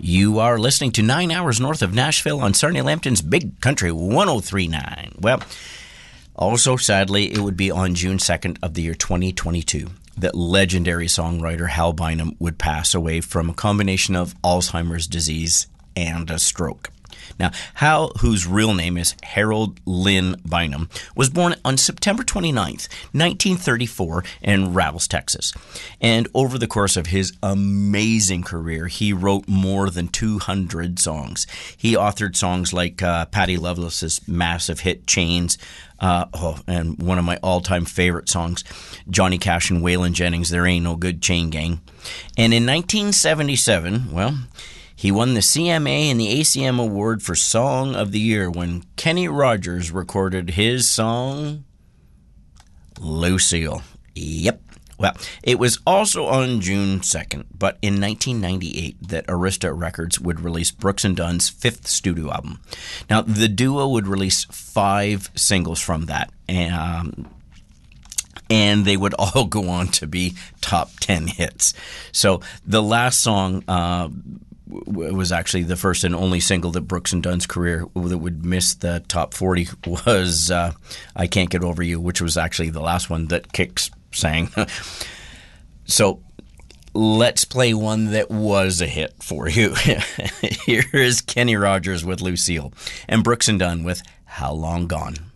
You are listening to 9 hours north of Nashville on Sarnia Lambton's Big Country 103.9. Well, also sadly, it would be on June 2nd of the year 2022 that legendary songwriter Hal Bynum would pass away from a combination of Alzheimer's disease and a stroke. Now, Hal, whose real name is Harold Lynn Bynum, was born on September 29th, 1934 in Rattles, Texas. And over the course of his amazing career, he wrote more than 200 songs. He authored songs like Patty Loveless's massive hit Chains, and one of my all-time favorite songs, Johnny Cash and Waylon Jennings' There Ain't No Good Chain Gang. And in 1977, well, he won the CMA and the ACM Award for Song of the Year when Kenny Rogers recorded his song, Lucille. Yep. Well, it was also on June 2nd, but in 1998 that Arista Records would release Brooks and Dunn's fifth studio album. Now, the duo would release 5 singles from that, and they would all go on to be top 10 hits. So the last song was actually the first and only single that Brooks and Dunn's career that would miss the top 40 was I Can't Get Over You, which was actually the last one that Kix sang. So let's play one that was a hit for you. Here is Kenny Rogers with Lucille and Brooks and Dunn with How Long Gone.